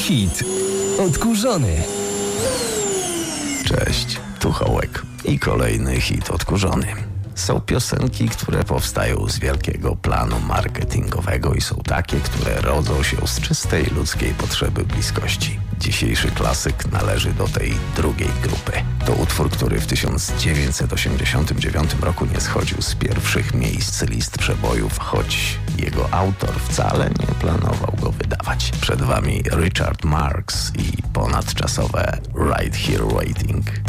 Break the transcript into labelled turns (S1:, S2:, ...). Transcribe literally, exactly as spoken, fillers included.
S1: hit Odkurzony.
S2: Cześć, tu Hołek i kolejny hit Odkurzony. Są piosenki, które powstają z wielkiego planu marketingowego i są takie, które rodzą się z czystej ludzkiej potrzeby bliskości. Dzisiejszy klasyk należy do tej drugiej grupy. To utwór, który w tysiąc dziewięćset osiemdziesiątym dziewiątym roku nie schodził z pierwszych miejsc list przebojów, choć jego autor wcale nie planował go wydawać. Przed wami Richard Marx i ponadczasowe Right Here Waiting.